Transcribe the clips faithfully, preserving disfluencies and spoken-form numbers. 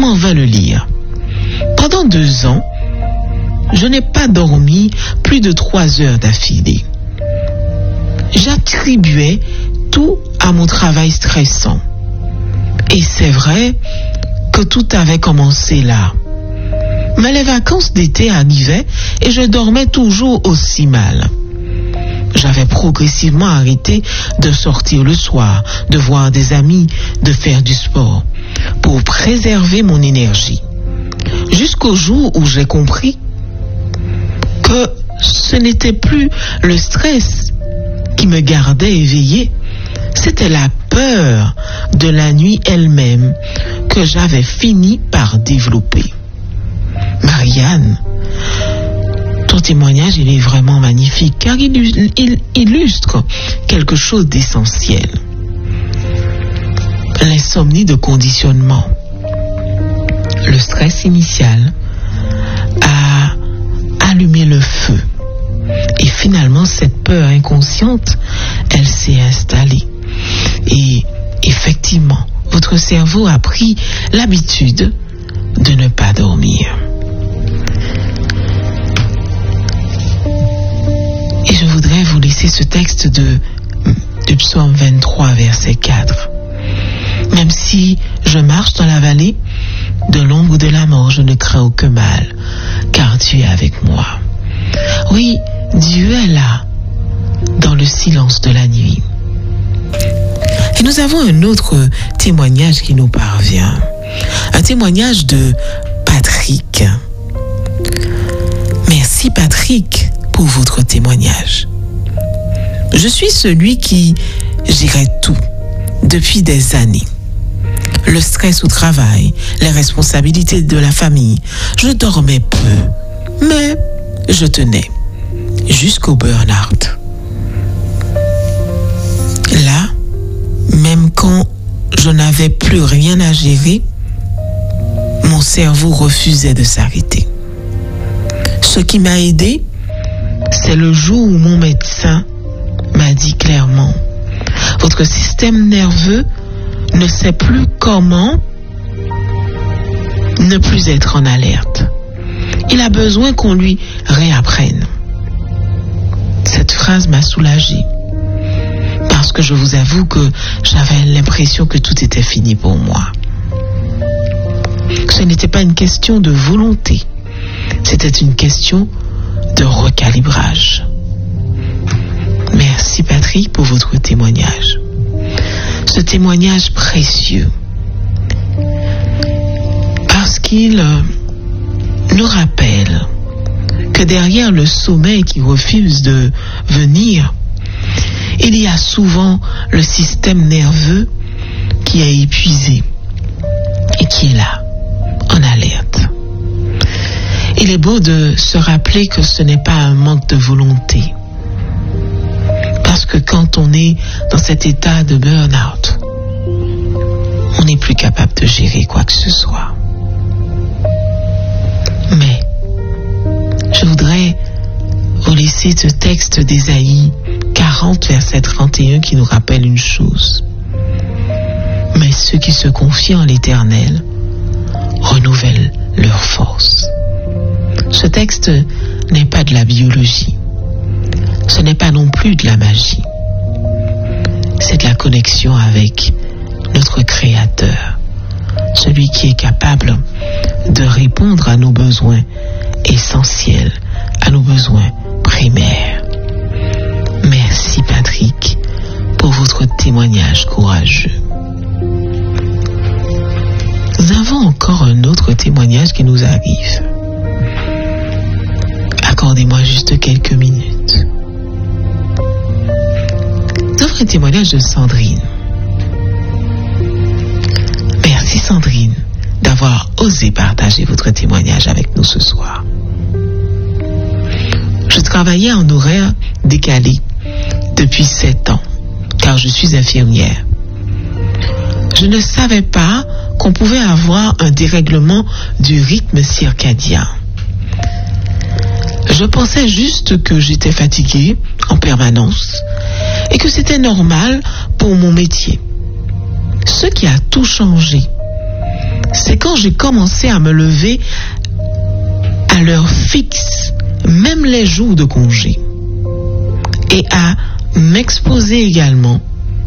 m'en va le lire. Pendant deux ans, je n'ai pas dormi plus de trois heures d'affilée. J'attribuais tout à mon travail stressant. Et c'est vrai que tout avait commencé là. Mais les vacances d'été arrivaient et je dormais toujours aussi mal. J'avais progressivement arrêté de sortir le soir, de voir des amis, de faire du sport, pour préserver mon énergie. Jusqu'au jour où j'ai compris que ce n'était plus le stress qui me gardait éveillé, c'était la peur de la nuit elle-même que j'avais fini par développer. Marianne, ton témoignage, il est vraiment magnifique car il, il illustre quelque chose d'essentiel. L'insomnie de conditionnement. Le stress initial a allumé le feu. Et finalement, cette peur inconsciente, elle s'est installée. Et effectivement, votre cerveau a pris l'habitude de ne pas dormir. Et je voudrais vous laisser ce texte de, de Psaume vingt-trois, verset quatre. Même si je marche dans la vallée de l'ombre de la mort, je ne crains aucun mal, car Dieu est avec moi. Oui, Dieu est là, dans le silence de la nuit. Et nous avons un autre témoignage qui nous parvient. Un témoignage de Patrick. Merci Patrick pour votre témoignage. Je suis celui qui gérait tout depuis des années. Le stress au travail, les responsabilités de la famille. Je dormais peu, mais je tenais jusqu'au burn-out. Là, même quand je n'avais plus rien à gérer, mon cerveau refusait de s'arrêter. Ce qui m'a aidé, c'est le jour où mon médecin m'a dit clairement: votre système nerveux ne sait plus comment ne plus être en alerte. Il a besoin qu'on lui réapprenne. Cette phrase m'a soulagée parce que je vous avoue que j'avais l'impression que tout était fini pour moi. Ce n'était pas une question de volonté, c'était une question de recalibrage. Merci Patrick pour votre témoignage. Ce témoignage précieux, parce qu'il euh, nous rappelle que derrière le sommeil qui refuse de venir, il y a souvent le système nerveux qui est épuisé et qui est là, en alerte. Il est beau de se rappeler que ce n'est pas un manque de volonté. Parce que quand on est dans cet état de burn-out, on n'est plus capable de gérer quoi que ce soit. Mais je voudrais vous laisser ce texte d'Ésaïe quarante, verset trente et un qui nous rappelle une chose. Mais ceux qui se confient en l'Éternel renouvellent leur force. Ce texte n'est pas de la biologie. Ce n'est pas non plus de la magie. C'est de la connexion avec notre Créateur, celui qui est capable de répondre à nos besoins essentiels, à nos besoins primaires. Merci Patrick pour votre témoignage courageux. Nous avons encore un autre témoignage qui nous arrive. Accordez-moi juste quelques minutes. Nous avons un témoignage de Sandrine. Merci Sandrine d'avoir osé partager votre témoignage avec nous ce soir. Je travaillais en horaire décalé depuis sept ans, car je suis infirmière. Je ne savais pas qu'on pouvait avoir un dérèglement du rythme circadien. Je pensais juste que j'étais fatiguée en permanence et que c'était normal pour mon métier. Ce qui a tout changé, c'est quand j'ai commencé à me lever à l'heure fixe, même les jours de congé, et à m'exposer également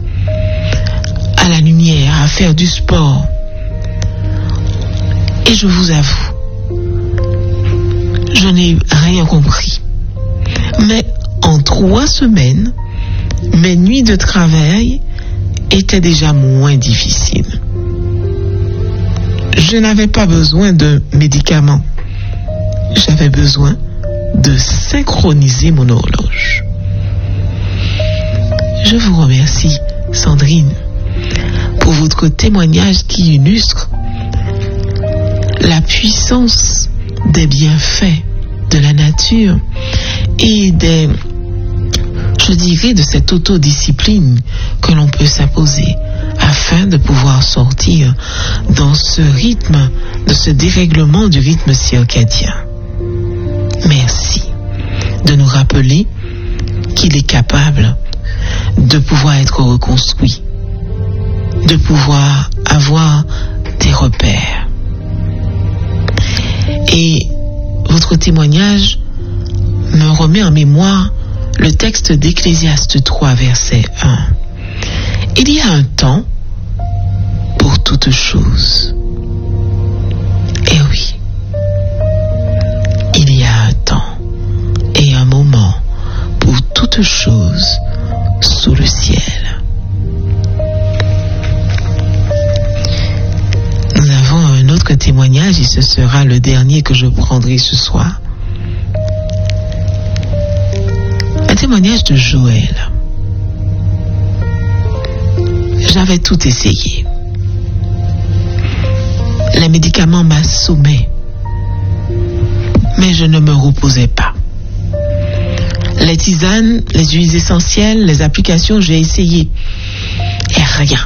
à la lumière, à faire du sport. Et je vous avoue, je n'ai rien compris. Mais en trois semaines, mes nuits de travail étaient déjà moins difficiles. Je n'avais pas besoin de médicaments. J'avais besoin de synchroniser mon horloge. Je vous remercie, Sandrine, pour votre témoignage qui illustre la puissance des bienfaits de la nature et des, je dirais, de cette autodiscipline que l'on peut s'imposer afin de pouvoir sortir dans ce rythme, de ce dérèglement du rythme circadien. Merci de nous rappeler qu'il est capable de pouvoir être reconstruit, de pouvoir avoir des repères. Et votre témoignage me remet en mémoire le texte d'Ecclésiaste trois, verset un. Il y a un temps pour toute chose. Et oui, il y a un temps et un moment pour toute chose sous le ciel. Nous avons un autre témoignage et ce sera le dernier que je prendrai ce soir. Un témoignage de Joël. J'avais tout essayé. Les médicaments m'assommaient, mais je ne me reposais pas. Les tisanes, les huiles essentielles, les applications, j'ai essayé. Et rien.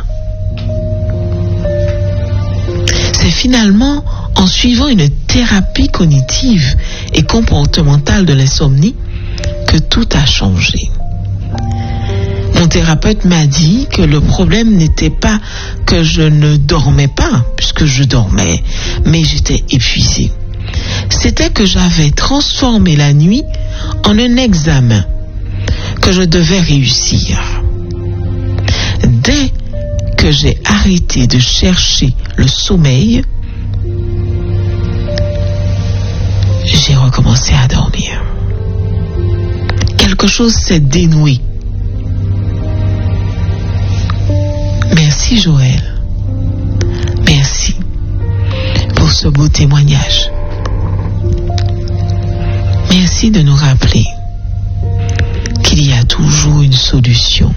C'est finalement en suivant une thérapie cognitive et comportementale de l'insomnie que tout a changé. Mon thérapeute m'a dit que le problème n'était pas que je ne dormais pas, puisque je dormais, mais j'étais épuisée. C'était que j'avais transformé la nuit en un examen que je devais réussir. Dès que j'ai arrêté de chercher le sommeil, j'ai recommencé à dormir. Quelque chose s'est dénoué. Merci Joël. Merci pour ce beau témoignage. Merci de nous rappeler qu'il y a toujours une solution.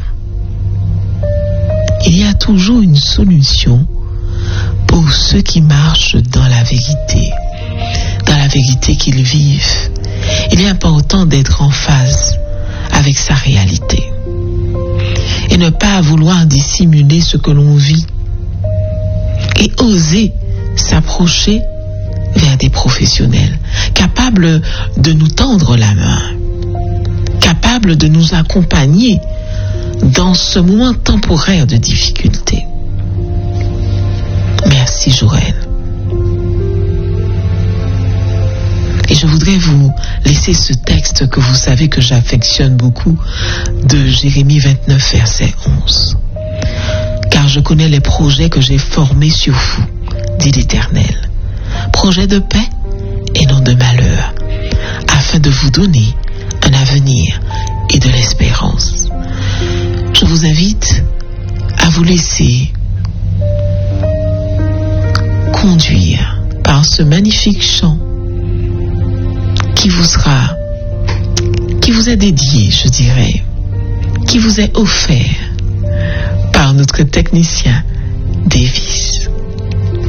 Il y a toujours une solution pour ceux qui marchent dans la vérité, dans la vérité qu'ils vivent. Il est important d'être en phase avec sa réalité et ne pas vouloir dissimuler ce que l'on vit et oser s'approcher vers des professionnels capables de nous tendre la main, capables de nous accompagner dans ce moment temporaire de difficulté. Merci Joël. Et je voudrais vous laisser ce texte que vous savez que j'affectionne beaucoup de Jérémie vingt-neuf, verset onze. Car je connais les projets que j'ai formés sur vous, dit l'Éternel. Projets de paix et non de malheur, afin de vous donner un avenir et de l'espérance. Je vous invite à vous laisser conduire par ce magnifique chant qui vous sera, qui vous est dédié, je dirais, qui vous est offert par notre technicien Davis.